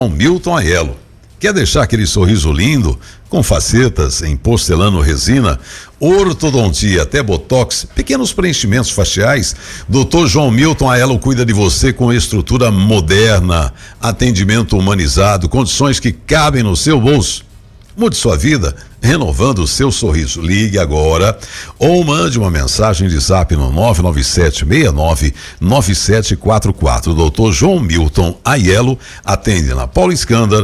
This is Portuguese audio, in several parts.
Milton Aiello. Quer deixar aquele sorriso lindo, com facetas em porcelana ou resina, ortodontia até botox, pequenos preenchimentos faciais? Dr. João Milton Aiello cuida de você com estrutura moderna, atendimento humanizado, condições que cabem no seu bolso. Mude sua vida, renovando o seu sorriso. Ligue agora ou mande uma mensagem de zap no 997699744. Dr. João Milton Aiello atende na Paulo Escândar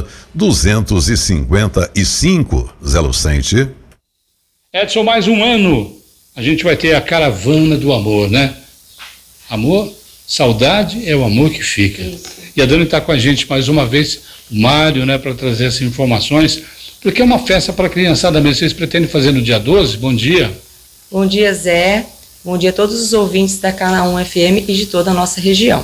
255, Zé Lucente. Edson, mais um ano a gente vai ter a caravana do amor, né? Amor, saudade é o amor que fica. E a Dani está com a gente mais uma vez, o Mário, né, para trazer essas informações. Porque é uma festa para a criançada mesmo. Vocês pretendem fazer no dia 12? Bom dia. Bom dia, Zé. Bom dia a todos os ouvintes da Canaã FM e de toda a nossa região.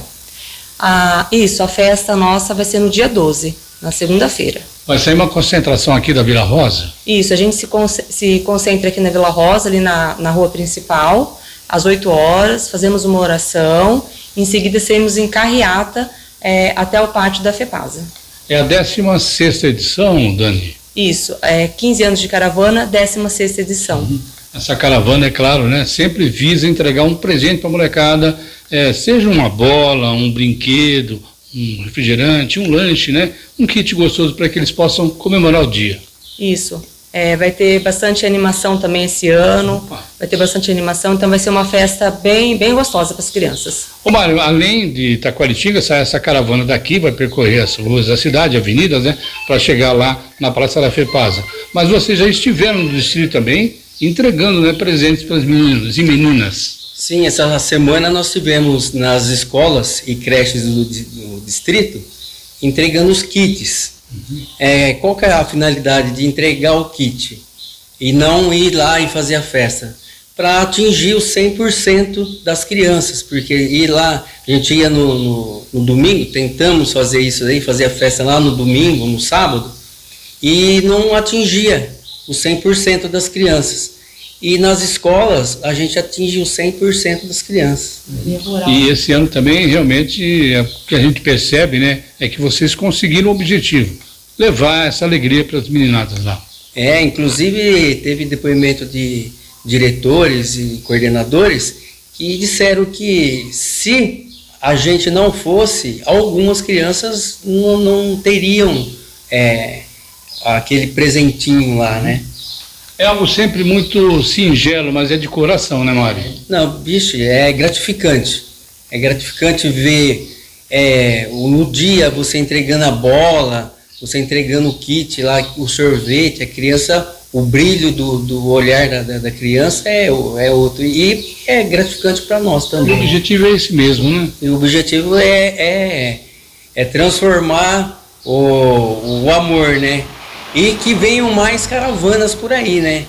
A festa nossa vai ser no dia 12, na segunda-feira. Vai sair uma concentração aqui da Vila Rosa? Isso, a gente se concentra aqui na Vila Rosa, ali na rua principal, às 8 horas, fazemos uma oração, em seguida saímos em carreata até o pátio da FEPASA. É a 16ª edição, Dani? Isso, 15 anos de caravana, 16ª edição. Essa caravana, é claro, né, sempre visa entregar um presente para a molecada, seja uma bola, um brinquedo, um refrigerante, um lanche, né, um kit gostoso para que eles possam comemorar o dia. Isso, vai ter bastante animação também esse ano. Opa. Vai ter bastante animação, então vai ser uma festa bem, bem gostosa para as crianças. Ô Mário, além de Taquaritinga, essa caravana daqui vai percorrer as ruas da cidade, avenidas, né, para chegar lá na Praça da FEPASA. Mas vocês já estiveram no distrito também, entregando, né, presentes para os meninos e meninas. Sim, essa semana nós tivemos nas escolas e creches do distrito entregando os kits. Qual que é a finalidade de entregar o kit e não ir lá e fazer a festa? Para atingir os 100% das crianças, porque ir lá, a gente ia no domingo, tentamos fazer isso aí, fazer a festa lá no domingo, no sábado, e não atingia os 100% das crianças. E nas escolas, a gente atingiu 100% das crianças. E esse ano também, realmente, o que a gente percebe, né, é que vocês conseguiram o objetivo, levar essa alegria para as meninadas lá. Inclusive, teve depoimento de diretores e coordenadores que disseram que se a gente não fosse, algumas crianças não teriam aquele presentinho lá, né? É algo sempre muito singelo, mas é de coração, né, Mário? Não, bicho, é gratificante. É gratificante ver no dia você entregando a bola, você entregando o kit lá, o sorvete, a criança, o brilho do olhar da criança é outro. E é gratificante para nós também. O objetivo é esse mesmo, né? E o objetivo é transformar o amor, né? E que venham mais caravanas por aí, né?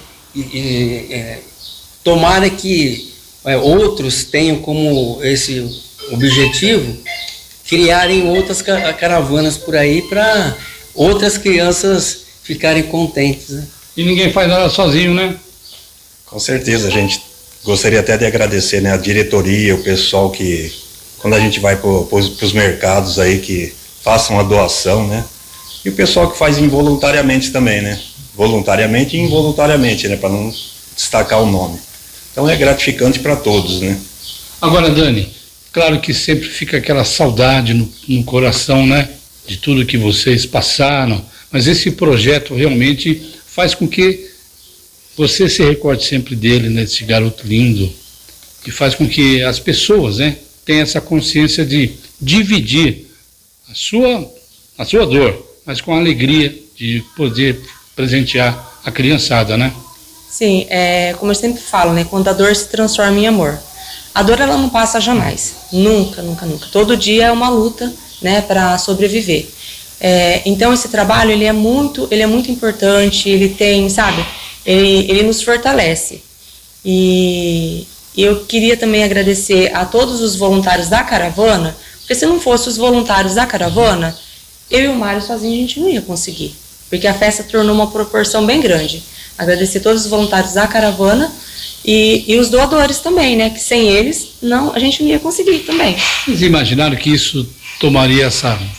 Tomara que outros tenham como esse objetivo criarem outras caravanas por aí para outras crianças ficarem contentes, né? E ninguém faz nada sozinho, né? Com certeza, a gente gostaria até de agradecer, né, a diretoria, o pessoal que, quando a gente vai para os mercados aí, que façam a doação, né? E o pessoal que faz involuntariamente também, né? Voluntariamente e involuntariamente, né? Para não destacar o nome. Então é gratificante para todos, né? Agora, Dani, claro que sempre fica aquela saudade no coração, né? De tudo que vocês passaram, mas esse projeto realmente faz com que você se recorde sempre dele, né? Desse garoto lindo, e faz com que as pessoas, né, tenham essa consciência de dividir a sua dor, mas com a alegria de poder presentear a criançada, né? Sim, como eu sempre falo, né? Quando a dor se transforma em amor. A dor, ela não passa jamais. Nunca, nunca, nunca. Todo dia é uma luta, né, para sobreviver. Então, esse trabalho, ele é muito importante, ele tem, sabe? Ele nos fortalece. E eu queria também agradecer a todos os voluntários da caravana, porque se não fosse os voluntários da caravana, eu e o Mário sozinho a gente não ia conseguir, porque a festa tornou uma proporção bem grande. Agradecer todos os voluntários da caravana e os doadores também, né? Que sem eles a gente não ia conseguir também. Vocês imaginaram que isso tomaria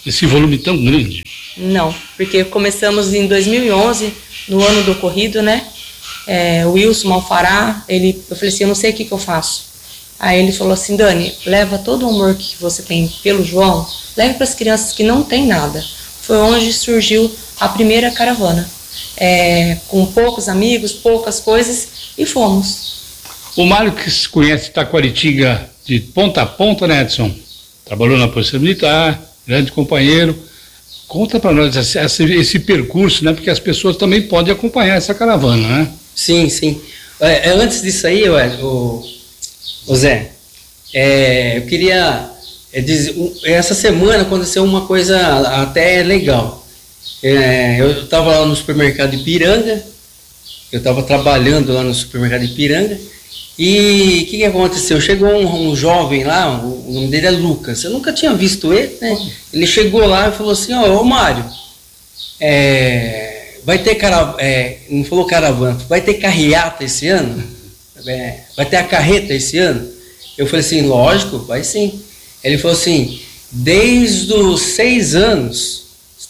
esse volume tão grande? Não, porque começamos em 2011, no ano do ocorrido, né? O Wilson Malfará, eu falei assim, eu não sei o que eu faço. Aí ele falou assim, Dani, leva todo o amor que você tem pelo João, leve para as crianças que não tem nada. Foi onde surgiu a primeira caravana, com poucos amigos, poucas coisas, e fomos. O Mário, que se conhece Taquaritinga de ponta a ponta, né, Edson? Trabalhou na Polícia Militar, grande companheiro. Conta para nós esse percurso, né? Porque as pessoas também podem acompanhar essa caravana, né? Sim, sim. Antes disso aí, Zé, eu queria dizer, essa semana aconteceu uma coisa até legal. Eu estava lá no supermercado de Ipiranga, eu estava trabalhando lá no supermercado de Ipiranga, e o que aconteceu? Chegou um jovem lá, o nome dele é Lucas, eu nunca tinha visto ele, né? Ele chegou lá e falou assim, ô Mário, vai ter não falou caravana, vai ter carreata esse ano? Vai ter a carreta esse ano? Eu falei assim, lógico, vai sim. Ele falou assim, desde os 6 anos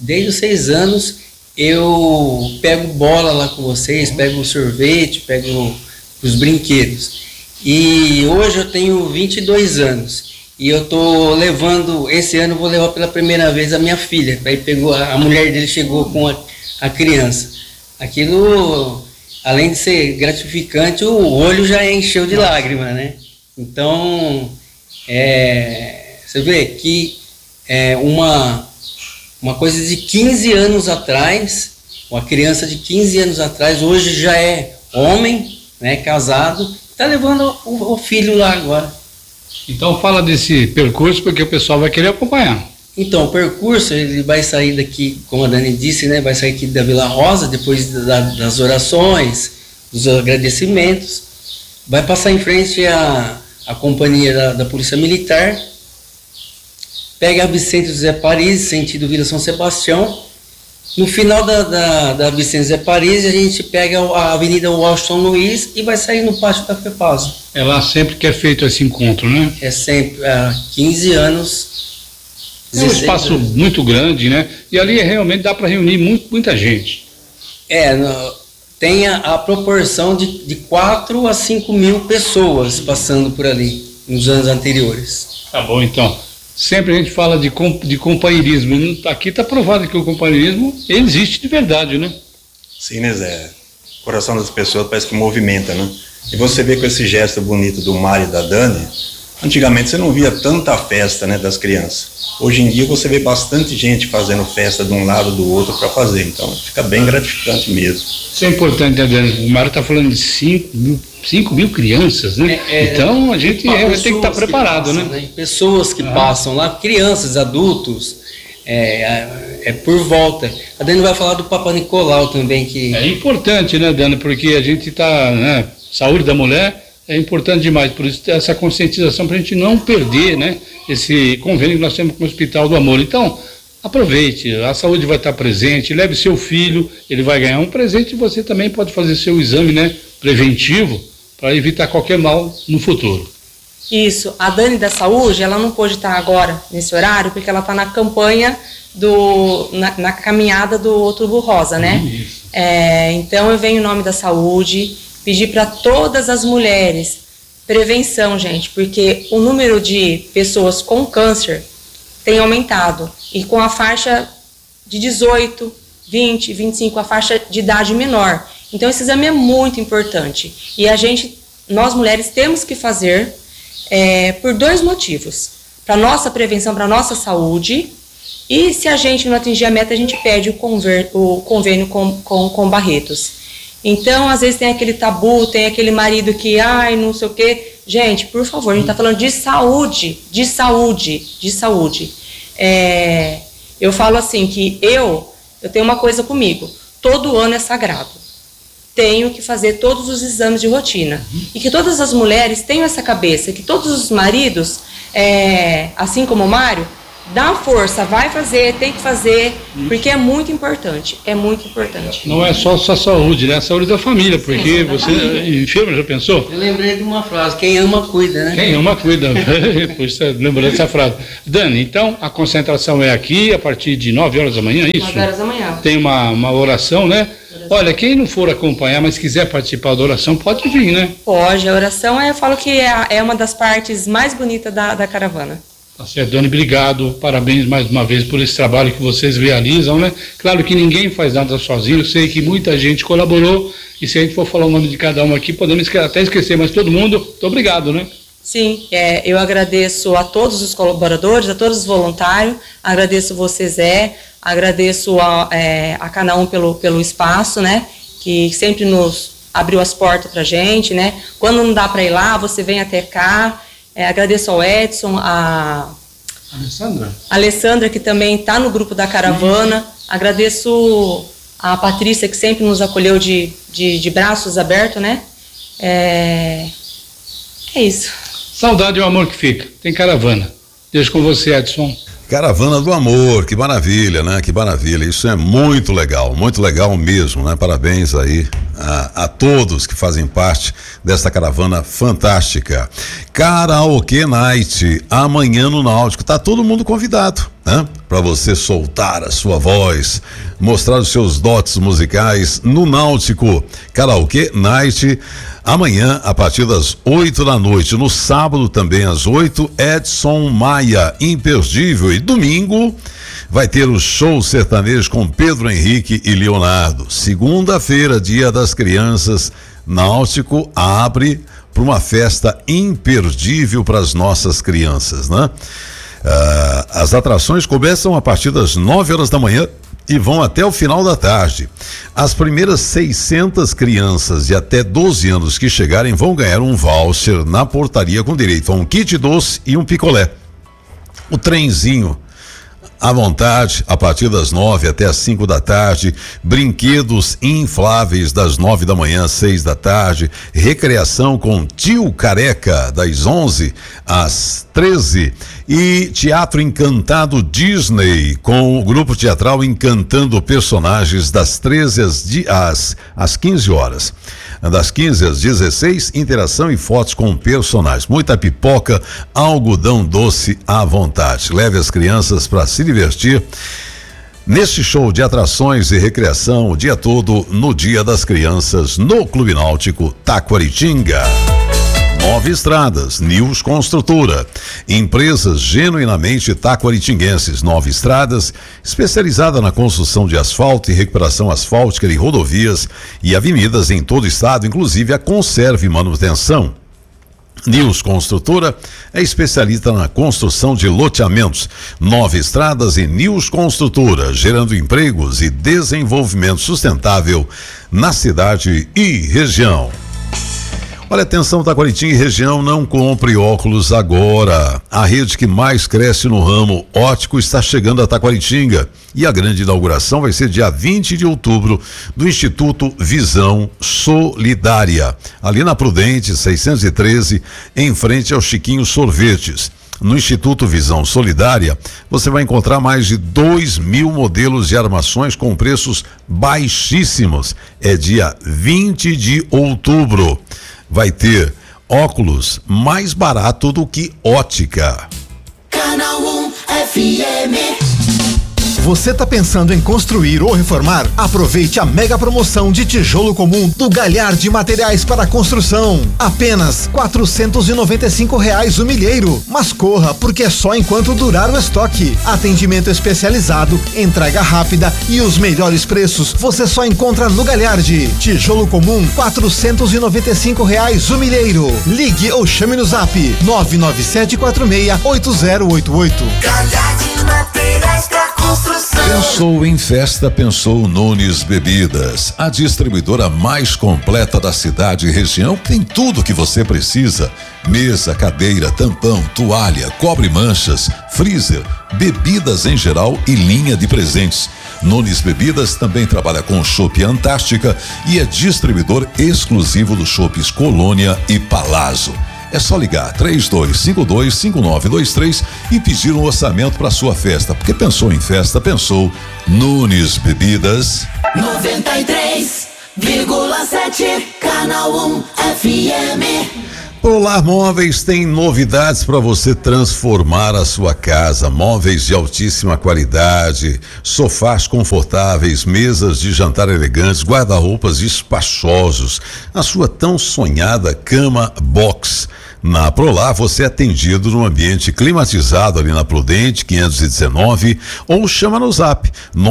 eu pego bola lá com vocês, pego sorvete, pego os brinquedos. E hoje eu tenho 22 anos. E eu tô levando, esse ano eu vou levar pela primeira vez a minha filha. Aí a mulher dele chegou com a criança. Aquilo, além de ser gratificante, o olho já encheu de lágrima, né? Então, você vê que uma coisa de 15 anos atrás, uma criança de 15 anos atrás, hoje já é homem, né, casado, está levando o filho lá agora. Então fala desse percurso, porque o pessoal vai querer acompanhar. Então, o percurso, ele vai sair daqui, como a Dani disse, né, vai sair aqui da Vila Rosa, depois das orações, dos agradecimentos, vai passar em frente à companhia da Polícia Militar, pega a Vicente José Paris, sentido Vila São Sebastião. No final da Vicente José Paris, a gente pega a Avenida Washington Luiz e vai sair no pátio da FEPASA. É lá sempre que é feito esse encontro, né? É sempre, há 15 anos. É um espaço muito grande, né? E ali realmente dá para reunir muita gente. Tem a proporção de 4 a 5 mil pessoas passando por ali, nos anos anteriores. Tá bom, então. Sempre a gente fala de companheirismo. Aqui está provado que o companheirismo existe de verdade, né? Sim, né, Zé? O coração das pessoas parece que movimenta, né? E você vê com esse gesto bonito do Mário e da Dani, antigamente você não via tanta festa, né, das crianças. Hoje em dia você vê bastante gente fazendo festa de um lado do outro para fazer, então fica bem gratificante mesmo. Isso é importante, né, Dani? O Mário está falando de 5 mil crianças, né? Então a gente tem que estar preparado, passam, né? Pessoas que passam lá, crianças, adultos, por volta. A Dani vai falar do Papa Nicolau também. É importante, né, Dani? Porque a gente está, né, saúde da mulher é importante demais, por isso essa conscientização para a gente não perder, né, esse convênio que nós temos com o Hospital do Amor. Então, aproveite, a saúde vai estar presente, leve seu filho, ele vai ganhar um presente e você também pode fazer seu exame, né, preventivo, para evitar qualquer mal no futuro. Isso, a Dani da Saúde, ela não pôde estar agora nesse horário, porque ela está na campanha na caminhada do Outubro Rosa, né? Então eu venho em nome da saúde, pedir para todas as mulheres, prevenção, gente, porque o número de pessoas com câncer tem aumentado, e com a faixa de 18, 20, 25, a faixa de idade menor. Então esse exame é muito importante, e nós mulheres temos que fazer por 2 motivos: para nossa prevenção, para nossa saúde, e se a gente não atingir a meta, a gente pede o convênio com Barretos. Então, às vezes tem aquele tabu, tem aquele marido que, não sei o quê. Gente, por favor, a gente está falando de saúde, de saúde. Eu falo assim que eu tenho uma coisa comigo: todo ano é sagrado. Tenho que fazer todos os exames de rotina. E que todas as mulheres tenham essa cabeça, que todos os maridos, assim como o Mário, dá força, vai fazer, tem que fazer, porque é muito importante, Não é só sua saúde, né? A saúde da família, porque você enferma, já pensou? Eu lembrei de uma frase, quem ama cuida, né? Quem ama cuida, puxa, lembrou dessa frase. Dani, então a concentração é aqui a partir de 9 horas da manhã, é isso? 9 horas da manhã. Tem uma oração, né? Olha, quem não for acompanhar, mas quiser participar da oração, pode vir, né? Pode, a oração eu falo que é uma das partes mais bonitas da caravana. Tá certo, Dani, obrigado, parabéns mais uma vez por esse trabalho que vocês realizam, né? Claro que ninguém faz nada sozinho, eu sei que muita gente colaborou, e se a gente for falar o nome de cada um aqui, podemos até esquecer, mas todo mundo, muito obrigado, né? Sim, eu agradeço a todos os colaboradores, a todos os voluntários, agradeço você, Zé, agradeço a cada um pelo espaço, né? Que sempre nos abriu as portas pra gente, né? Quando não dá para ir lá, você vem até cá. Agradeço ao Edson, a Alessandra, que também está no grupo da caravana. Agradeço a Patrícia, que sempre nos acolheu de braços abertos, né? É isso. Saudade é o amor que fica. Tem caravana. Deixo com você, Edson. Caravana do Amor, que maravilha, né? Que maravilha, isso é muito legal mesmo, né? Parabéns aí a todos que fazem parte dessa caravana fantástica. Karaokê Night, amanhã no Náutico, tá todo mundo convidado, né? Para você soltar a sua voz, mostrar os seus dotes musicais no Náutico. Karaokê Night, amanhã a partir das 8 da noite, no sábado também às 8, Edson Maia, imperdível. E domingo vai ter o show sertanejo com Pedro Henrique e Leonardo. Segunda-feira, dia das crianças, Náutico abre para uma festa imperdível para as nossas crianças, né? As atrações começam a partir das 9 horas da manhã e vão até o final da tarde. As primeiras 600 crianças de até 12 anos que chegarem vão ganhar um voucher na portaria com direito a um kit doce e um picolé. O trenzinho à vontade, a partir das 9 até as 5 da tarde, brinquedos infláveis das 9 da manhã às 6 da tarde, recreação com Tio Careca das 11 às 13 e Teatro Encantado Disney com o grupo teatral encantando personagens das 13 às 15 horas. Das 15 às 16, interação e fotos com personagens. Muita pipoca, algodão doce à vontade. Leve as crianças para se divertir neste show de atrações e recreação o dia todo no Dia das Crianças no Clube Náutico Taquaritinga. Nove Estradas, News Construtora, empresas genuinamente taquaritinguenses. Nove Estradas, especializada na construção de asfalto e recuperação asfáltica de rodovias e avenidas em todo o estado, inclusive a conserva e manutenção. News Construtora é especialista na construção de loteamentos. Nove Estradas e News Construtora, gerando empregos e desenvolvimento sustentável na cidade e região. Olha, atenção, Taquaritinga e região, não compre óculos agora. A rede que mais cresce no ramo óptico está chegando a Taquaritinga e a grande inauguração vai ser dia 20 de outubro do Instituto Visão Solidária, ali na Prudente 613, em frente ao Chiquinho Sorvetes. No Instituto Visão Solidária, você vai encontrar mais de 2.000 modelos de armações com preços baixíssimos. É dia 20 de outubro. Vai ter óculos mais barato do que ótica. Canal 1 FM. Você tá pensando em construir ou reformar? Aproveite a mega promoção de tijolo comum do Galhardi Materiais para Construção. Apenas R$495 o milheiro. Mas corra, porque é só enquanto durar o estoque. Atendimento especializado, entrega rápida e os melhores preços você só encontra no Galhardi. Tijolo comum R$495 o milheiro. Ligue ou chame no zap 997468088. Galhardi Materiais para Construção. Pensou em festa, pensou Nunes Bebidas, a distribuidora mais completa da cidade e região, tem tudo que você precisa: mesa, cadeira, tampão, toalha, cobre manchas, freezer, bebidas em geral e linha de presentes. Nunes Bebidas também trabalha com Chopp Antártica e é distribuidor exclusivo dos chopps Colônia e Palazzo. É só ligar 3252-5923 e pedir um orçamento para sua festa. Porque pensou em festa, pensou Nunes Bebidas. 93,7 Canal 1 FM. Prolar Móveis tem novidades para você transformar a sua casa. Móveis de altíssima qualidade, sofás confortáveis, mesas de jantar elegantes, guarda-roupas espaçosos, a sua tão sonhada cama box. Na Prolar você é atendido num ambiente climatizado ali na Prudente 519 ou chama no Zap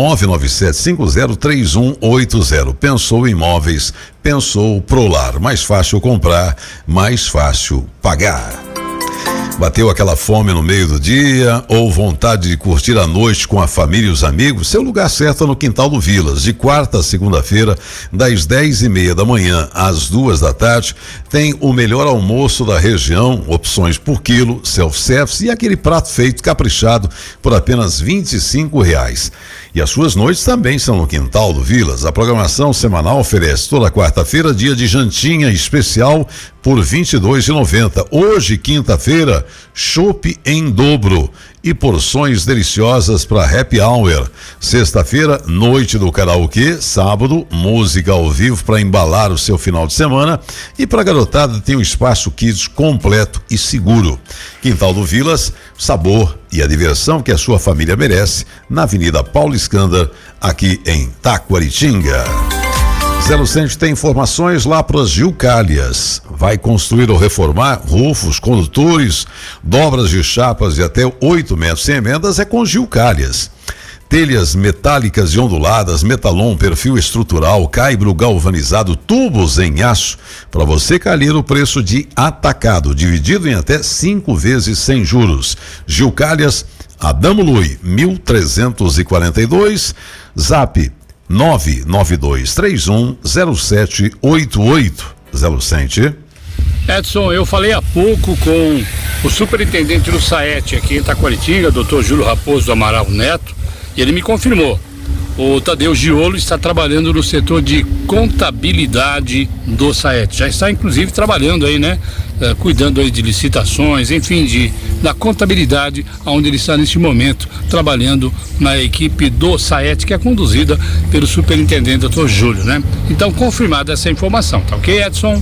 997503180. Pensou em móveis, pensou Prolar. Mais fácil comprar, mais fácil pagar. Bateu aquela fome no meio do dia ou vontade de curtir a noite com a família e os amigos? Seu lugar certo é no Quintal do Vilas. De quarta a segunda-feira, das 10:30 da manhã às 2 da tarde, tem o melhor almoço da região, opções por quilo, self-service e aquele prato feito caprichado por apenas R$25. E as suas noites também são no Quintal do Vilas. A programação semanal oferece toda quarta-feira dia de jantinha especial por R$22,90. Hoje, quinta-feira, chopp em dobro e porções deliciosas para happy hour. Sexta-feira, noite do karaokê. Sábado, música ao vivo para embalar o seu final de semana. E para garotada tem um espaço kids completo e seguro. Quintal do Vilas, sabor e a diversão que a sua família merece, na Avenida Paulo Escândar, aqui em Taquaritinga. 0100 tem informações lá para as Gilcálias. Vai construir ou reformar rufos, condutores, dobras de chapas de até 8 metros sem emendas é com Gilcálias. Telhas metálicas e onduladas, metalon, perfil estrutural, caibro galvanizado, tubos em aço. Para você, calheiro, preço de atacado, dividido em até 5 vezes sem juros. Gilcálias, Adamo Lui, 1342, Zap 992310788. 0100. Edson, eu falei há pouco com o superintendente do SAET aqui em Taquaritinga, Dr. Júlio Raposo do Amaral Neto, e ele me confirmou. O Tadeu Giolo está trabalhando no setor de contabilidade do SAET. Já está inclusive trabalhando aí, né? Cuidando aí de licitações, enfim, da contabilidade, onde ele está neste momento trabalhando na equipe do SAET, que é conduzida pelo superintendente Dr. Júlio, né? Então, confirmada essa informação, tá ok, Edson?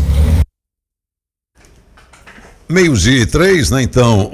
12:03, né? Então,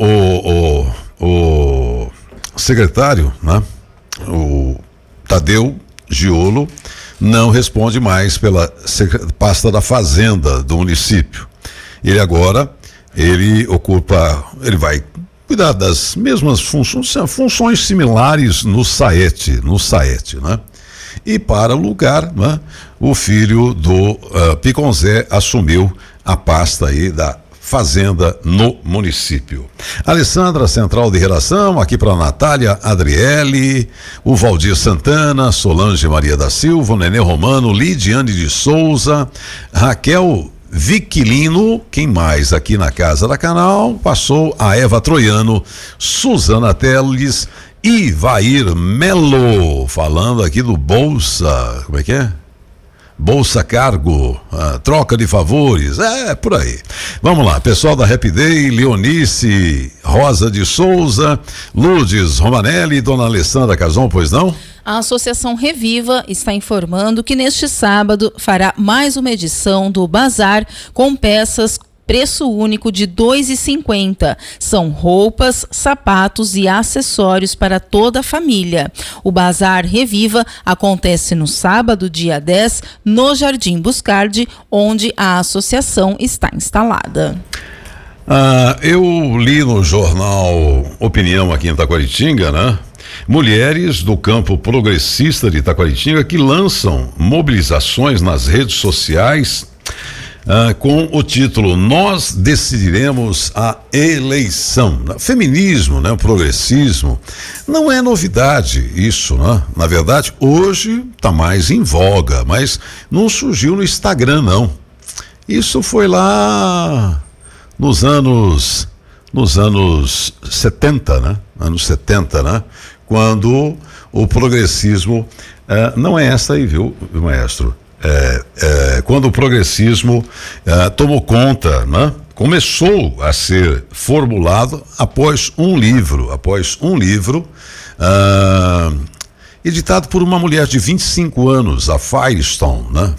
o secretário, né? O Tadeu Giolo não responde mais pela pasta da Fazenda do município. Ele agora, ele vai cuidar das mesmas funções similares no SAET, né? E para o lugar, né? O filho do Piconzé assumiu a pasta aí da Fazenda no município. Alessandra, central de redação, aqui para Natália Adriele, o Valdir Santana, Solange Maria da Silva, Nenê Romano, Lidiane de Souza, Raquel Viquilino, quem mais aqui na casa da canal? Passou a Eva Troiano, Suzana Teles e Vair Melo, falando aqui do Bolsa, como é que é? Bolsa Cargo, troca de favores, por aí. Vamos lá, pessoal da Happy Day, Leonice Rosa de Souza, Lourdes Romanelli, dona Alessandra Casão, pois não? A Associação Reviva está informando que neste sábado fará mais uma edição do Bazar com peças preço único de R$ 2,50. São roupas, sapatos e acessórios para toda a família. O Bazar Reviva acontece no sábado, dia 10, no Jardim Buscardi, onde a associação está instalada. Eu li no jornal Opinião aqui em Taquaritinga, né? Mulheres do campo progressista de Taquaritinga que lançam mobilizações nas redes sociais com o título Nós Decidiremos a Eleição. Feminismo, né? O progressismo, não é novidade isso, né? Na verdade, hoje está mais em voga, mas não surgiu no Instagram, não. Isso foi lá nos anos 70, né? Anos 70, né? Quando o progressismo, não é essa aí, viu, maestro? Quando o progressismo tomou conta, né? começou a ser formulado após um livro, editado por uma mulher de 25 anos, a Firestone, né?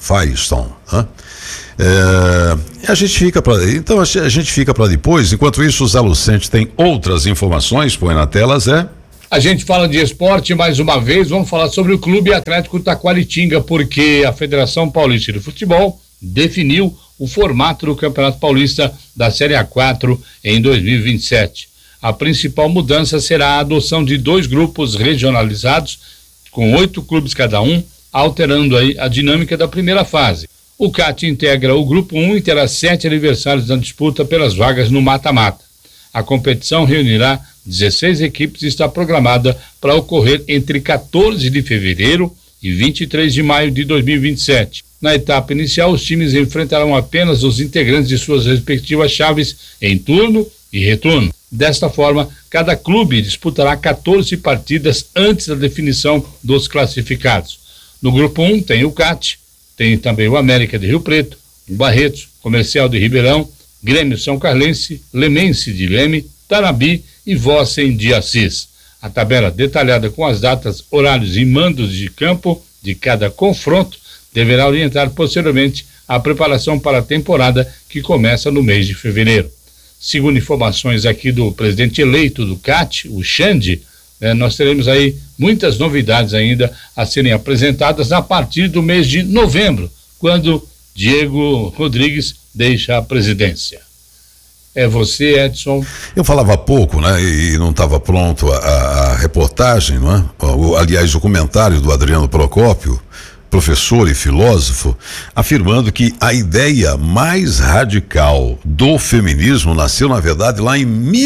A gente fica para depois. Enquanto isso, o Zé Lucente tem outras informações. Põe na tela, Zé. A gente fala de esporte mais uma vez. Vamos falar sobre o Clube Atlético Taquaritinga, porque a Federação Paulista de Futebol definiu o formato do Campeonato Paulista da Série A4 em 2027. A principal mudança será a adoção de 2 grupos regionalizados, com 8 clubes cada um, alterando aí a dinâmica da primeira fase. O CAT integra o grupo 1 e terá 7 adversários na disputa pelas vagas no mata-mata. A competição reunirá 16 equipes e está programada para ocorrer entre 14 de fevereiro e 23 de maio de 2027. Na etapa inicial, os times enfrentarão apenas os integrantes de suas respectivas chaves em turno e retorno. Desta forma, cada clube disputará 14 partidas antes da definição dos classificados. No grupo 1 tem o CAT, tem também o América de Rio Preto, o Barretos, Comercial de Ribeirão, Grêmio São Carlense, Lemense de Leme, Tanabi e Vossen de Assis. A tabela detalhada com as datas, horários e mandos de campo de cada confronto deverá orientar posteriormente a preparação para a temporada que começa no mês de fevereiro. Segundo informações aqui do presidente eleito do CAT, o Xande, nós teremos aí muitas novidades ainda a serem apresentadas a partir do mês de novembro, quando Diego Rodrigues deixa a presidência. É você, Edson. Eu falava há pouco, né? E não estava pronto a reportagem, não é? Aliás, o comentário do Adriano Procópio, professor e filósofo, afirmando que a ideia mais radical do feminismo nasceu, na verdade, lá em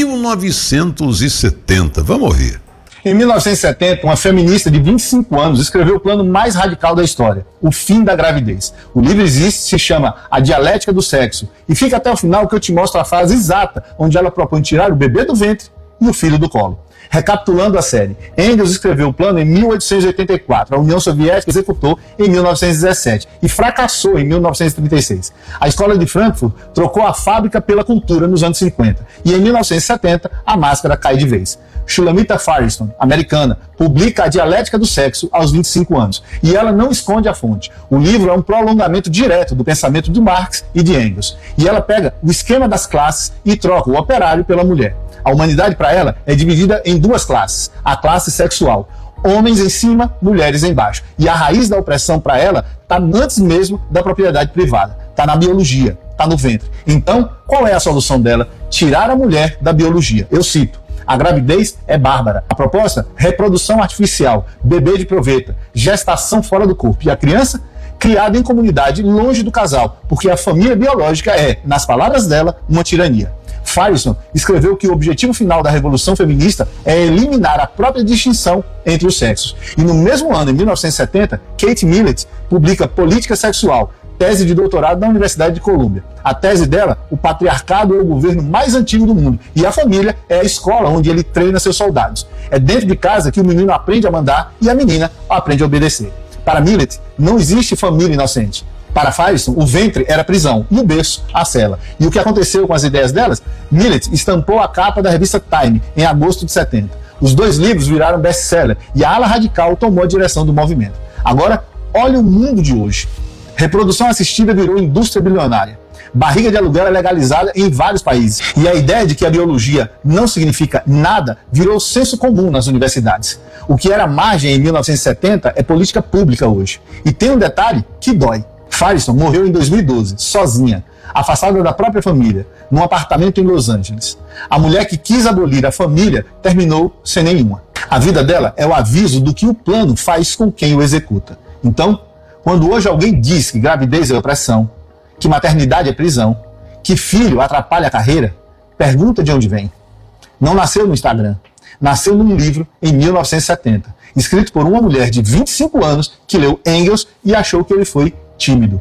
1970. Vamos ouvir. Em 1970, uma feminista de 25 anos escreveu o plano mais radical da história, o fim da gravidez. O livro existe, se chama A Dialética do Sexo, e fica até o final que eu te mostro a frase exata, onde ela propõe tirar o bebê do ventre e o filho do colo. Recapitulando a série, Engels escreveu o plano em 1884, a União Soviética executou em 1917 e fracassou em 1936. A Escola de Frankfurt trocou a fábrica pela cultura nos anos 50 e em 1970 a máscara cai de vez. Shulamita Firestone, americana, publica A Dialética do Sexo aos 25 anos e ela não esconde a fonte. O livro é um prolongamento direto do pensamento de Marx e de Engels e ela pega o esquema das classes e troca o operário pela mulher. A humanidade para ela é dividida em 2 classes, a classe sexual, homens em cima, mulheres embaixo. E a raiz da opressão para ela está antes mesmo da propriedade privada, está na biologia, está no ventre. Então, qual é a solução dela? Tirar a mulher da biologia. Eu cito: a gravidez é bárbara. A proposta? Reprodução artificial, bebê de proveta, gestação fora do corpo. E a criança? Criada em comunidade, longe do casal, porque a família biológica é, nas palavras dela, uma tirania. Firestone escreveu que o objetivo final da revolução feminista é eliminar a própria distinção entre os sexos. E no mesmo ano, em 1970, Kate Millett publica Política Sexual, tese de doutorado na Universidade de Colômbia. A tese dela: o patriarcado é o governo mais antigo do mundo e a família é a escola onde ele treina seus soldados. É dentro de casa que o menino aprende a mandar e a menina aprende a obedecer. Para Millett, não existe família inocente. Para Firestone, o ventre era a prisão e o berço a cela. E o que aconteceu com as ideias delas? Millett estampou a capa da revista Time em agosto de 70. Os 2 livros viraram best-seller e a ala radical tomou a direção do movimento. Agora, olha o mundo de hoje. Reprodução assistida virou indústria bilionária. Barriga de aluguel é legalizada em vários países. E a ideia de que a biologia não significa nada virou senso comum nas universidades. O que era margem em 1970 é política pública hoje. E tem um detalhe que dói. Firestone morreu em 2012, sozinha, afastada da própria família, num apartamento em Los Angeles. A mulher que quis abolir a família terminou sem nenhuma. A vida dela é o aviso do que o plano faz com quem o executa. Então, quando hoje alguém diz que gravidez é opressão, que maternidade é prisão, que filho atrapalha a carreira, pergunta de onde vem. Não nasceu no Instagram, nasceu num livro em 1970, escrito por uma mulher de 25 anos que leu Engels e achou que ele foi tímido.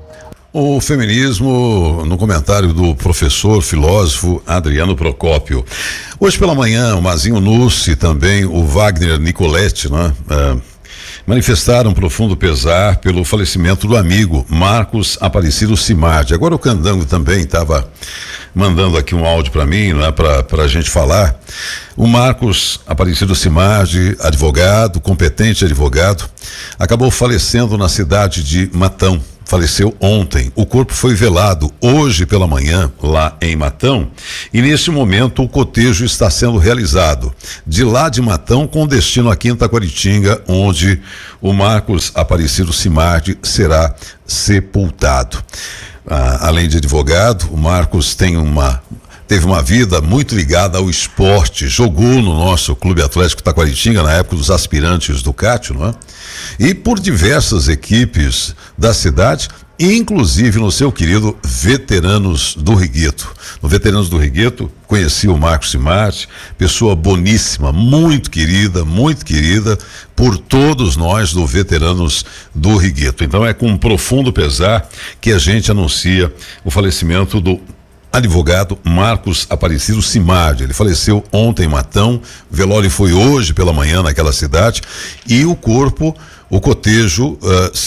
O feminismo, no comentário do professor, filósofo Adriano Procópio. Hoje pela manhã, o Mazinho Nussi e também o Wagner Nicoletti, né, manifestaram profundo pesar pelo falecimento do amigo Marcos Aparecido Simardi. Agora o Candango também estava mandando aqui um áudio para mim, né, para a gente falar. O Marcos Aparecido Simardi, advogado, competente advogado, acabou falecendo na cidade de Matão. Faleceu ontem. O corpo foi velado hoje pela manhã lá em Matão e neste momento o cotejo está sendo realizado de lá de Matão com destino a Quinta-Quaritinga, onde o Marcos Aparecido Simardi será sepultado. Além de advogado, o Marcos teve uma vida muito ligada ao esporte, jogou no nosso Clube Atlético Taquaritinga na época dos aspirantes do Cátio, não é? E por diversas equipes da cidade, inclusive no seu querido Veteranos do Rigueto. No Veteranos do Rigueto, conheci o Marcos Simardi, pessoa boníssima, muito querida por todos nós do Veteranos do Rigueto. Então é com um profundo pesar que a gente anuncia o falecimento do advogado Marcos Aparecido Simardi. Ele faleceu ontem em Matão, o velório foi hoje pela manhã naquela cidade e o cortejo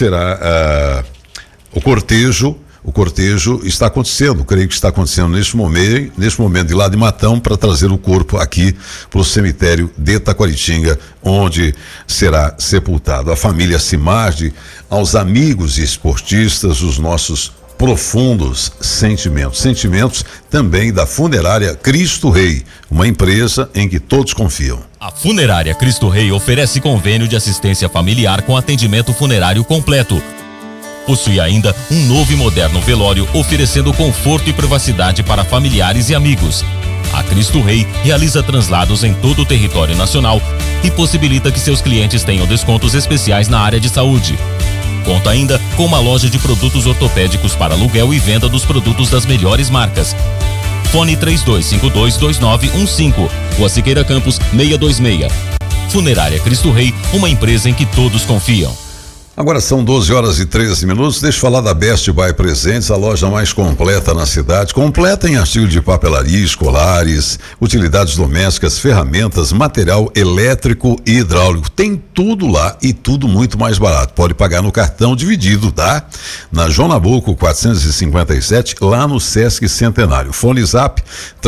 está acontecendo, creio que está acontecendo neste momento de lá de Matão para trazer o corpo aqui para o cemitério de Taquaritinga, onde será sepultado. A família Simardi, aos amigos e esportistas, os nossos profundos sentimentos também da Funerária Cristo Rei, uma empresa em que todos confiam. A Funerária Cristo Rei oferece convênio de assistência familiar com atendimento funerário completo. Possui ainda um novo e moderno velório, oferecendo conforto e privacidade para familiares e amigos. A Cristo Rei realiza translados em todo o território nacional e possibilita que seus clientes tenham descontos especiais na área de saúde. Conta ainda com uma loja de produtos ortopédicos para aluguel e venda dos produtos das melhores marcas. Fone 32522915, Rua Siqueira Campos 626. Funerária Cristo Rei, uma empresa em que todos confiam. Agora são 12h13. Deixa eu falar da Best Buy Presentes, a loja mais completa na cidade. Completa em artigos de papelaria, escolares, utilidades domésticas, ferramentas, material elétrico e hidráulico. Tem tudo lá e tudo muito mais barato. Pode pagar no cartão dividido, tá? Na João Nabuco 457, lá no Sesc Centenário. Fone Zap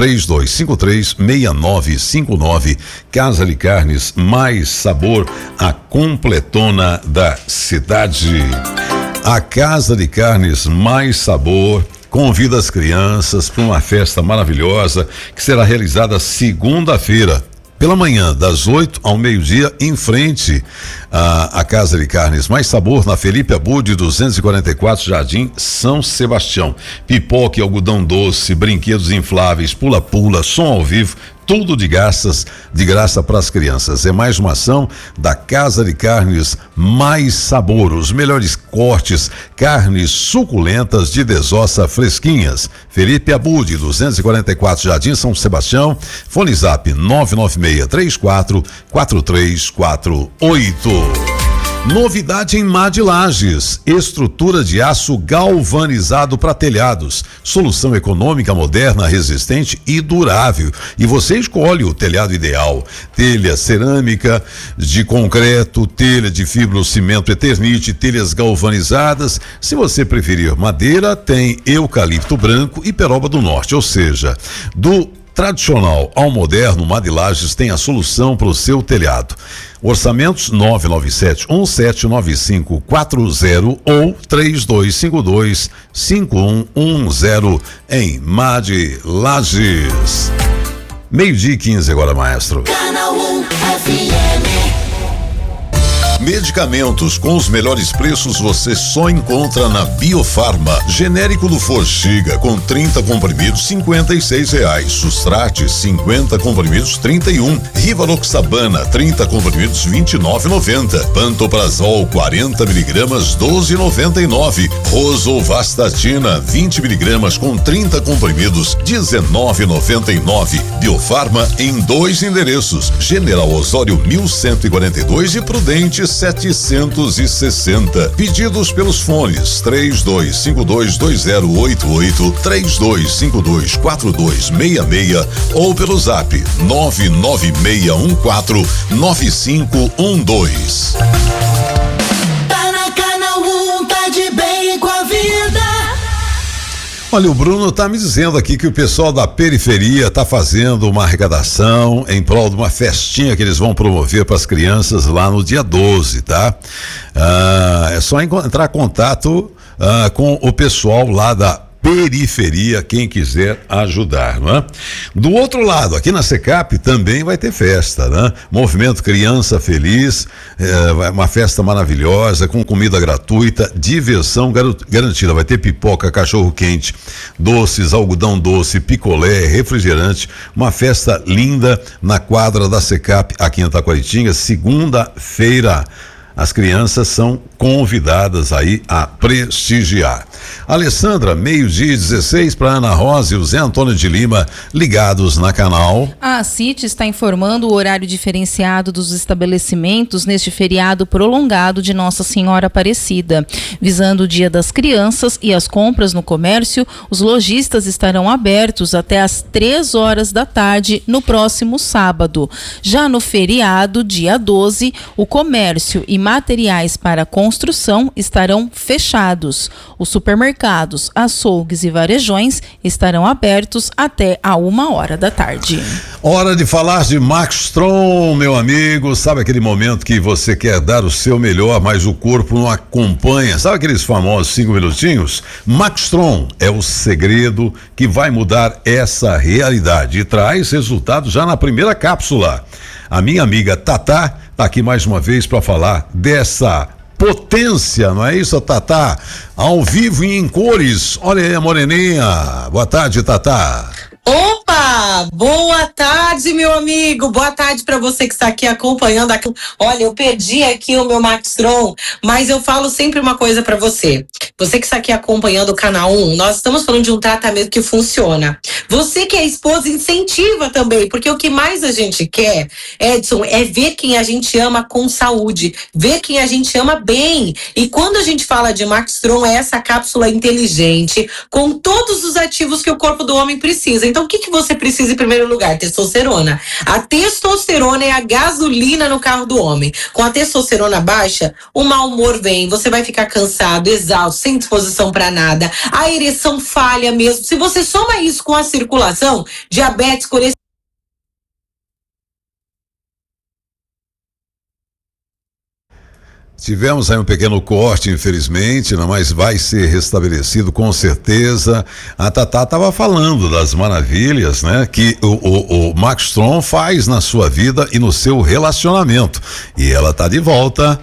32536959. Casa de Carnes Mais Sabor, a completona da cidade. A Casa de Carnes Mais Sabor convida as crianças para uma festa maravilhosa que será realizada segunda-feira pela manhã, das 8 ao meio-dia, em frente à Casa de Carnes Mais Sabor, na Felipe Abud 244, Jardim São Sebastião. Pipoca e algodão doce, brinquedos infláveis, pula-pula, som ao vivo, tudo de graça para as crianças. É mais uma ação da Casa de Carnes Mais Sabor. Os melhores cortes, carnes suculentas de desossa fresquinhas. Felipe Abud, 244, Jardim São Sebastião. Fone Zap 996-344348. Novidade em Mad Lages, estrutura de aço galvanizado para telhados, solução econômica, moderna, resistente e durável. E você escolhe o telhado ideal: telha cerâmica de concreto, telha de fibrocimento Eternite, telhas galvanizadas. Se você preferir madeira, tem eucalipto branco e peroba do norte, ou seja, do tradicional ao moderno, Mad Lages tem a solução para o seu telhado. Orçamentos 997-179540 ou 3252-5110 em Mad Lages. 12h15 agora, maestro. Canal 1 FM. Medicamentos com os melhores preços você só encontra na Biofarma. Genérico do Forxiga com 30 comprimidos, R$56. Sustrate 50 comprimidos, 31. Rivaloxabana 30 comprimidos, R$29,90. Pantoprazol 40 miligramas, R$12,99. Rosuvastatina 20 miligramas com 30 comprimidos, R$19,99. Biofarma em 2 endereços: General Osório 1142 e Prudente 760. Pedidos pelos fones 32522088, 32524266 ou pelo Zap 996149512. Tá na Canal 1, tá de bem com a vida. Olha, o Bruno está me dizendo aqui que o pessoal da periferia está fazendo uma arrecadação em prol de uma festinha que eles vão promover para as crianças lá no dia 12, tá? É só entrar em contato com o pessoal lá da periferia, quem quiser ajudar, não é? Do outro lado, aqui na Secap também vai ter festa, né? Movimento Criança Feliz, uma festa maravilhosa, com comida gratuita, diversão garantida. Vai ter pipoca, cachorro quente, doces, algodão doce, picolé, refrigerante, uma festa linda na quadra da Secap aqui em Taquaritinga, segunda-feira. As crianças são convidadas aí a prestigiar. Alessandra, 12:16 para Ana Rosa e o Zé Antônio de Lima ligados na canal. A CIT está informando o horário diferenciado dos estabelecimentos neste feriado prolongado de Nossa Senhora Aparecida. Visando o Dia das Crianças e as compras no comércio, os lojistas estarão abertos até às 3 horas da tarde no próximo sábado. Já no feriado, dia 12, o comércio e materiais para construção estarão fechados. Os supermercados, açougues e varejões estarão abertos até a 1h da tarde. Hora de falar de Maxtron, meu amigo. Sabe aquele momento que você quer dar o seu melhor, mas o corpo não acompanha? Sabe aqueles famosos 5 minutinhos? Maxtron é o segredo que vai mudar essa realidade e traz resultado já na primeira cápsula. A minha amiga Tatá está aqui mais uma vez para falar dessa potência, não é isso, Tatá? Ao vivo e em cores. Olha aí a moreninha. Boa tarde, Tatá. Opa! Boa tarde, meu amigo. Boa tarde para você que está aqui acompanhando. Olha, eu perdi aqui o meu Maxtron, mas eu falo sempre uma coisa para você. Você que está aqui acompanhando o canal 1, nós estamos falando de um tratamento que funciona. Você que é esposa, incentiva também, porque o que mais a gente quer, Edson, é ver quem a gente ama com saúde, ver quem a gente ama bem. E quando a gente fala de Maxtron, é essa cápsula inteligente, com todos os ativos que o corpo do homem precisa. Então, o que você precisa em primeiro lugar? Testosterona. A testosterona é a gasolina no carro do homem. Com a testosterona baixa, o mau humor vem, você vai ficar cansado, exausto, sem disposição para nada, a ereção falha mesmo. Se você soma isso com a circulação, diabetes, colesterol. Tivemos aí um pequeno corte, infelizmente, mas vai ser restabelecido com certeza. A Tatá estava falando das maravilhas, né, que o Maxtron faz na sua vida e no seu relacionamento. E ela tá de volta.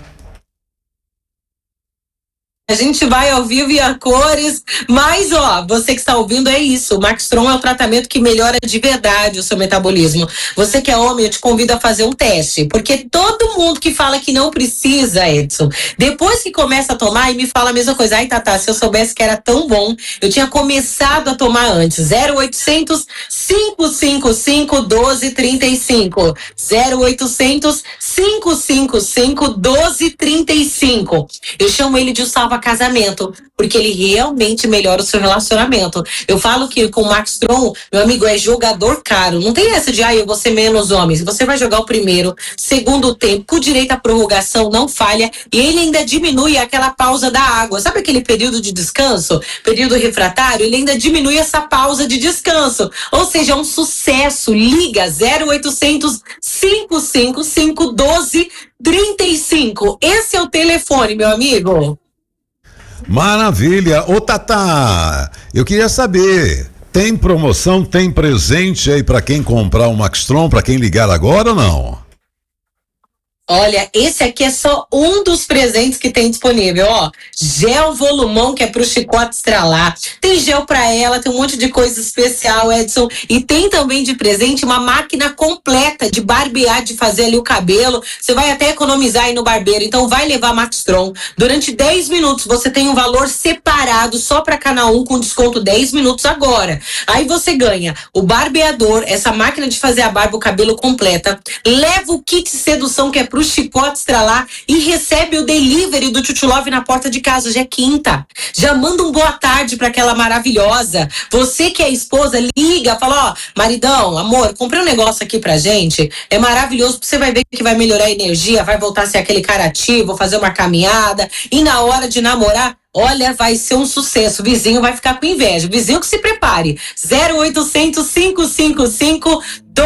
A gente vai ao vivo e a cores, mas você que está ouvindo é isso, o Maxtron é um tratamento que melhora de verdade o seu metabolismo. Você que é homem, eu te convido a fazer um teste, porque todo mundo que fala que não precisa, Edson, depois que começa a tomar e me fala a mesma coisa, ai Tatá, se eu soubesse que era tão bom, eu tinha começado a tomar antes. 0800 555 1235, 0800 555 1235. Eu chamo ele de salva-casamento, porque ele realmente melhora o seu relacionamento. Eu falo que com o Maxtron, meu amigo, é jogador caro. Não tem essa de, eu vou ser menos homem. Você vai jogar o primeiro, segundo tempo, com direito à prorrogação, não falha, e ele ainda diminui aquela pausa da água. Sabe aquele período de descanso? Período refratário? Ele ainda diminui essa pausa de descanso. Ou seja, é um sucesso. Liga 0800 555 1235. Esse é o telefone, meu amigo. Maravilha. Ô Tatá, eu queria saber, tem promoção, tem presente aí para quem comprar o Maxtron, para quem ligar agora ou não? Olha, esse aqui é só um dos presentes que tem disponível, gel volumão, que é pro chicote estralar, tem gel pra ela, tem um monte de coisa especial, Edson, e tem também de presente uma máquina completa de barbear, de fazer ali o cabelo, você vai até economizar aí no barbeiro, então vai levar Maxtron, durante 10 minutos você tem um valor separado só pra canal 1 com desconto 10 minutos agora, aí você ganha o barbeador, essa máquina de fazer a barba, o cabelo completa, leva o kit sedução, que é pro pro chicote estralar e recebe o delivery do Tchutchulove na porta de casa. Hoje é quinta. Já manda um boa tarde pra aquela maravilhosa. Você que é esposa, liga, fala, maridão, amor, comprei um negócio aqui pra gente, é maravilhoso, você vai ver que vai melhorar a energia, vai voltar a ser aquele cara ativo, fazer uma caminhada, e na hora de namorar, olha, vai ser um sucesso. O vizinho vai ficar com inveja. O vizinho que se prepare. 0800 555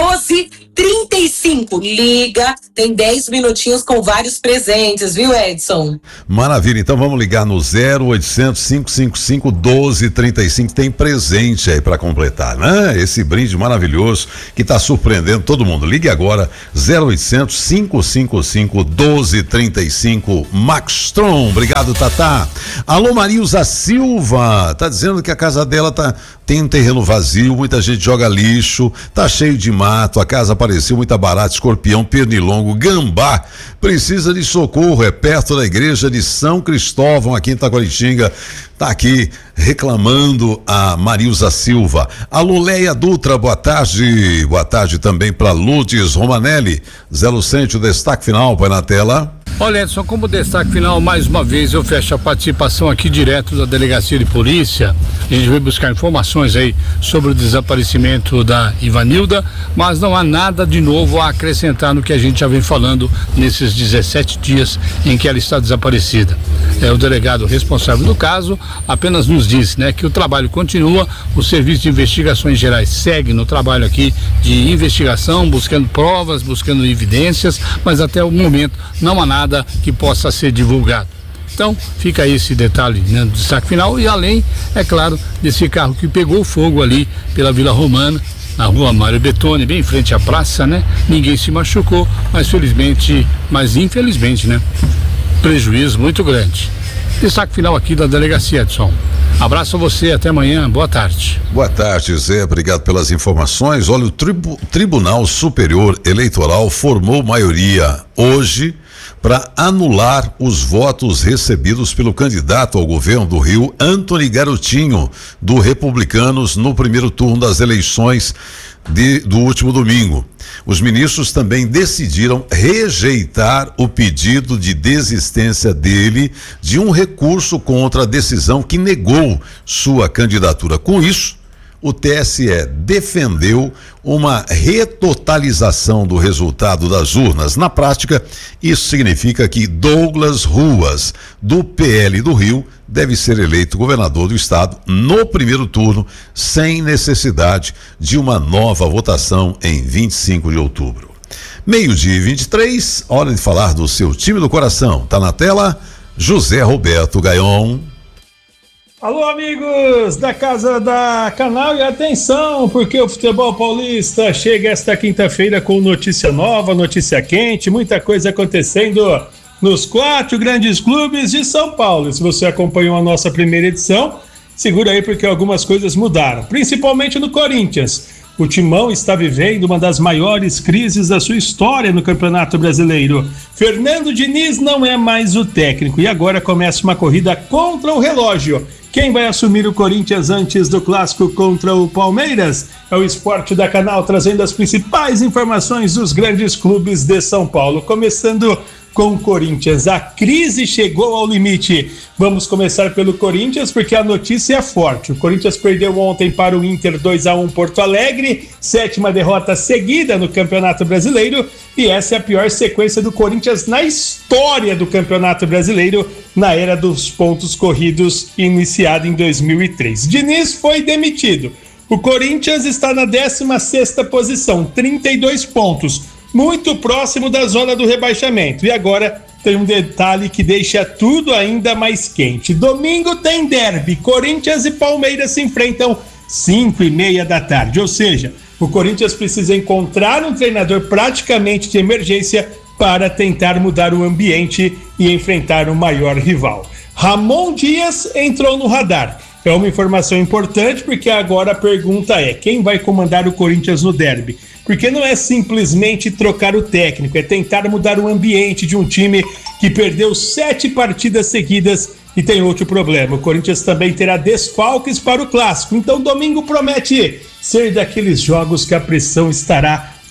1235. Liga, tem 10 minutinhos com vários presentes, viu, Edson? Maravilha, então vamos ligar no 0800 555 1235. Tem presente aí para completar, né? Esse brinde maravilhoso que tá surpreendendo todo mundo. Ligue agora, 0800 555 1235. Maxstrom, obrigado, Tatá. Alô, Marilza Silva, tá dizendo que a casa dela tem um terreno vazio, muita gente joga lixo, tá cheio de mato, a casa apareceu muito barata, escorpião, pernilongo, gambá, precisa de socorro, é perto da igreja de São Cristóvão, aqui em Taquaritinga. Tá aqui reclamando a Marilza Silva. Alô, Leia Dutra, boa tarde. Boa tarde também para Lourdes Romanelli. Zé Lucente, o destaque final, põe na tela. Olha, Edson, como destaque final, mais uma vez eu fecho a participação aqui direto da Delegacia de Polícia. A gente veio buscar informações aí sobre o desaparecimento da Ivanilda, mas não há nada de novo a acrescentar no que a gente já vem falando nesses 17 dias em que ela está desaparecida. O delegado responsável do caso apenas nos disse, né, que o trabalho continua, o Serviço de Investigações Gerais segue no trabalho aqui de investigação, buscando provas, buscando evidências, mas até o momento não há nada que possa ser divulgado. Então, fica aí esse detalhe, né, do destaque final, e além, é claro, desse carro que pegou fogo ali pela Vila Romana, na rua Mário Betoni, bem em frente à praça, né? Ninguém se machucou, mas infelizmente, né? Prejuízo muito grande. Destaque final aqui da Delegacia, Edson. Abraço a você, até amanhã, boa tarde. Boa tarde, Zé, obrigado pelas informações. Olha, o Tribunal Superior Eleitoral formou maioria hoje para anular os votos recebidos pelo candidato ao governo do Rio, Antony Garotinho, do Republicanos, no primeiro turno das eleições do último domingo. Os ministros também decidiram rejeitar o pedido de desistência dele de um recurso contra a decisão que negou sua candidatura. Com isso, o TSE defendeu uma retotalização do resultado das urnas. Na prática, isso significa que Douglas Ruas, do PL do Rio, deve ser eleito governador do estado no primeiro turno, sem necessidade de uma nova votação em 25 de outubro. 12:23, hora de falar do seu time do coração. Tá na tela, José Roberto Gaion. Alô, amigos da Casa da Canal, e atenção, porque o futebol paulista chega esta quinta-feira com notícia nova, notícia quente, muita coisa acontecendo nos 4 grandes clubes de São Paulo. E se você acompanhou a nossa primeira edição, segura aí porque algumas coisas mudaram, principalmente no Corinthians. O Timão está vivendo uma das maiores crises da sua história no Campeonato Brasileiro. Fernando Diniz não é mais o técnico e agora começa uma corrida contra o relógio. Quem vai assumir o Corinthians antes do clássico contra o Palmeiras? É o Esporte da Canal trazendo as principais informações dos grandes clubes de São Paulo. Começando com o Corinthians, a crise chegou ao limite. Vamos começar pelo Corinthians porque a notícia é forte. O Corinthians perdeu ontem para o Inter 2-1 Porto Alegre, 7ª derrota seguida no Campeonato Brasileiro, e essa é a pior sequência do Corinthians na história do Campeonato Brasileiro, na era dos pontos corridos iniciada em 2003. Diniz foi demitido. O Corinthians está na 16ª posição, 32 pontos, muito próximo da zona do rebaixamento. E agora tem um detalhe que deixa tudo ainda mais quente. Domingo tem derby, Corinthians e Palmeiras se enfrentam 5:30 da tarde, ou seja, o Corinthians precisa encontrar um treinador praticamente de emergência para tentar mudar o ambiente e enfrentar o maior rival. Ramon Dias entrou no radar. É uma informação importante porque agora a pergunta é: quem vai comandar o Corinthians no derby? Porque não é simplesmente trocar o técnico, é tentar mudar o ambiente de um time que perdeu 7 partidas seguidas e tem outro problema. O Corinthians também terá desfalques para o clássico, então domingo promete ser daqueles jogos que a pressão estará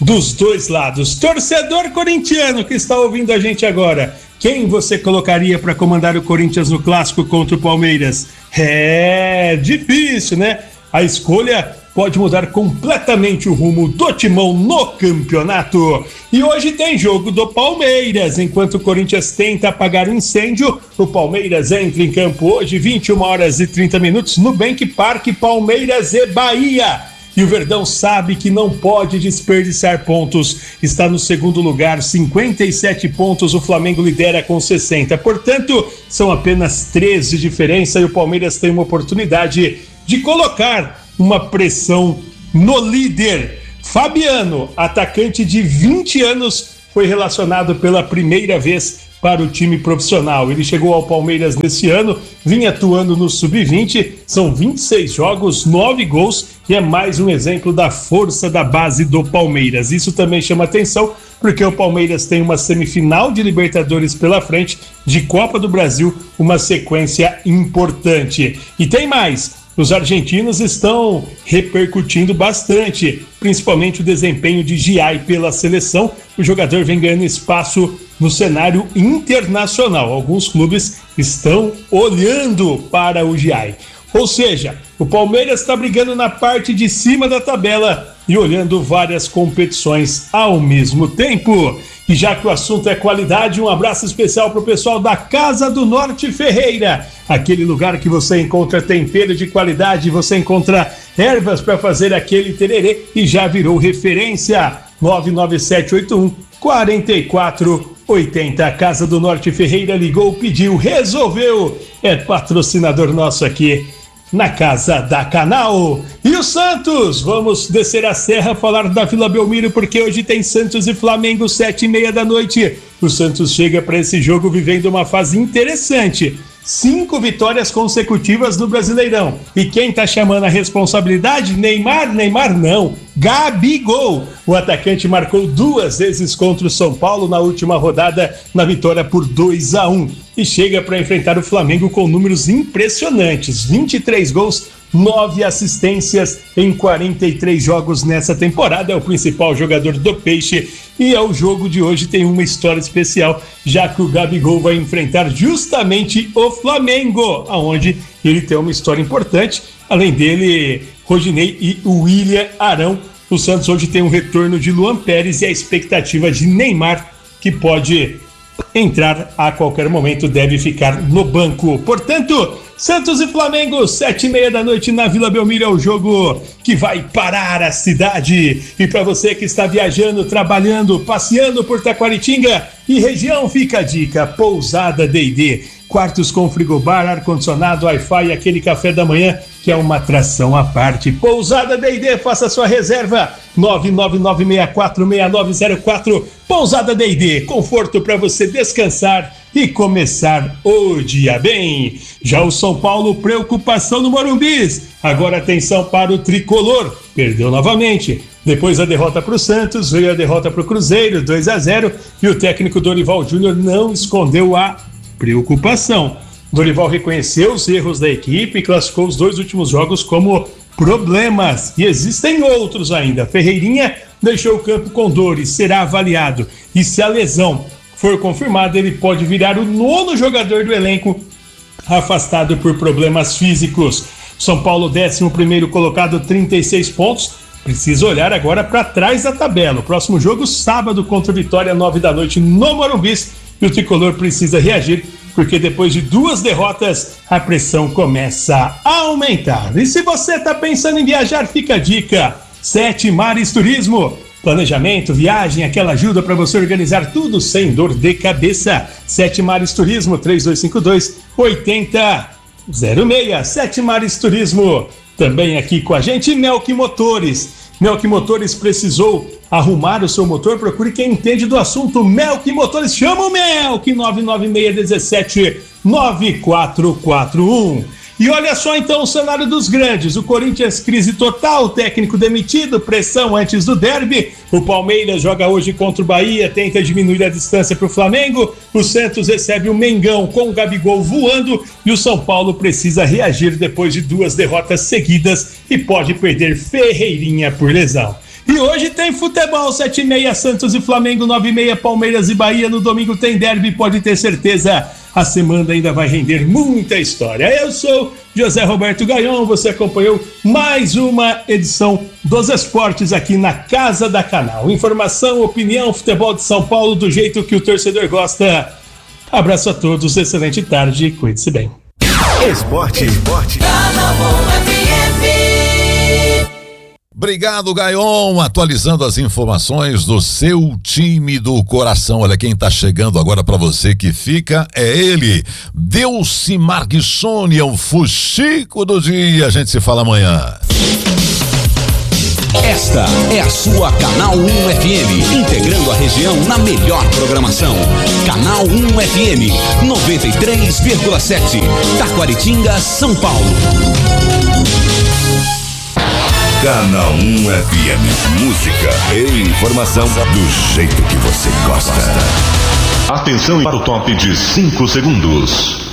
dos dois lados. Torcedor corintiano que está ouvindo a gente agora, quem você colocaria para comandar o Corinthians no clássico contra o Palmeiras? É difícil, né? A escolha pode mudar completamente o rumo do Timão no campeonato. E hoje tem jogo do Palmeiras. Enquanto o Corinthians tenta apagar o incêndio, o Palmeiras entra em campo hoje, 21h30, no Bank Park, Palmeiras e Bahia. E o Verdão sabe que não pode desperdiçar pontos. Está no segundo lugar, 57 pontos. O Flamengo lidera com 60. Portanto, são apenas 13 de diferença e o Palmeiras tem uma oportunidade de colocar uma pressão no líder. Fabiano, atacante de 20 anos, foi relacionado pela primeira vez para o time profissional. Ele chegou ao Palmeiras nesse ano, vinha atuando no Sub-20, são 26 jogos, 9 gols, e é mais um exemplo da força da base do Palmeiras. Isso também chama atenção, porque o Palmeiras tem uma semifinal de Libertadores pela frente, de Copa do Brasil, uma sequência importante. E tem mais. Os argentinos estão repercutindo bastante, principalmente o desempenho de Giai pela seleção. O jogador vem ganhando espaço no cenário internacional. Alguns clubes estão olhando para o Giai. Ou seja, o Palmeiras está brigando na parte de cima da tabela e olhando várias competições ao mesmo tempo. E já que o assunto é qualidade, um abraço especial para o pessoal da Casa do Norte Ferreira, aquele lugar que você encontra tempero de qualidade, você encontra ervas para fazer aquele tererê e já virou referência. 99781-4480. Casa do Norte Ferreira ligou, pediu, resolveu. É patrocinador nosso aqui na Casa da Canal. E o Santos, vamos descer a serra, falar da Vila Belmiro, porque hoje tem Santos e Flamengo, 7h30. O Santos chega para esse jogo vivendo uma fase interessante. 5 vitórias consecutivas no Brasileirão. E quem tá chamando a responsabilidade? Neymar? Neymar não. Gabigol. O atacante marcou 2 vezes contra o São Paulo na última rodada, na vitória por 2-1. E chega para enfrentar o Flamengo com números impressionantes. 23 gols, 9 assistências em 43 jogos nessa temporada. É o principal jogador do Peixe. E o jogo de hoje tem uma história especial, já que o Gabigol vai enfrentar justamente o Flamengo, onde ele tem uma história importante. Além dele, Rodinei e o William Arão. O Santos hoje tem um retorno de Luan Pérez e a expectativa de Neymar, que pode entrar a qualquer momento, deve ficar no banco. Portanto, Santos e Flamengo, 7h30 na Vila Belmiro, é o jogo que vai parar a cidade. E para você que está viajando, trabalhando, passeando por Taquaritinga e região, fica a dica: Pousada D&D. Quartos com frigobar, ar-condicionado, Wi-Fi e aquele café da manhã que é uma atração à parte. Pousada D&D, faça sua reserva, 999646904. Pousada D&D, conforto para você descansar e começar o dia bem. Já o São Paulo, preocupação no Morumbis. Agora atenção para o tricolor. Perdeu novamente. Depois da derrota para o Santos, veio a derrota para o Cruzeiro, 2-0. E o técnico Dorival Júnior não escondeu a preocupação. Dorival reconheceu os erros da equipe e classificou os 2 últimos jogos como problemas. E existem outros ainda. Ferreirinha deixou o campo com dores, será avaliado. E se a lesão for confirmada, ele pode virar o 9º jogador do elenco afastado por problemas físicos. São Paulo, 11º colocado, 36 pontos. Precisa olhar agora para trás da tabela. O próximo jogo, sábado, contra o Vitória, 9h no Morumbis. E o tricolor precisa reagir, porque depois de 2 derrotas, a pressão começa a aumentar. E se você está pensando em viajar, fica a dica: 7 Mares Turismo. Planejamento, viagem, aquela ajuda para você organizar tudo sem dor de cabeça. 7 Mares Turismo, 3252-8006. 7 Mares Turismo. Também aqui com a gente, Melk Motores. Melk Motores precisou arrumar o seu motor? Procure quem entende do assunto. Melk Motores, chama o Melk, 99617-9441. E olha só então o cenário dos grandes. O Corinthians, crise total, técnico demitido, pressão antes do derby. O Palmeiras joga hoje contra o Bahia, tenta diminuir a distância para o Flamengo. O Santos recebe o Mengão com o Gabigol voando. E o São Paulo precisa reagir depois de 2 derrotas seguidas e pode perder Ferreirinha por lesão. E hoje tem futebol, 7h30 Santos e Flamengo, 9h30 Palmeiras e Bahia. No domingo tem derby, pode ter certeza. A semana ainda vai render muita história. Eu sou José Roberto Gaion, você acompanhou mais uma edição dos esportes aqui na Casa da Canal. Informação, opinião, futebol de São Paulo do jeito que o torcedor gosta. Abraço a todos, excelente tarde e cuide-se bem. Esporte. Obrigado, Gaion, atualizando as informações do seu time do coração. Olha, quem tá chegando agora para você que fica é ele, Delcimar Guissoni, é o fuxico do dia. A gente se fala amanhã. Esta é a sua Canal 1 FM, integrando a região na melhor programação. Canal 1 FM, 93,7, Taquaritinga, São Paulo. Canal 1 FM, música e informação do jeito que você gosta. Atenção para o top de 5 segundos.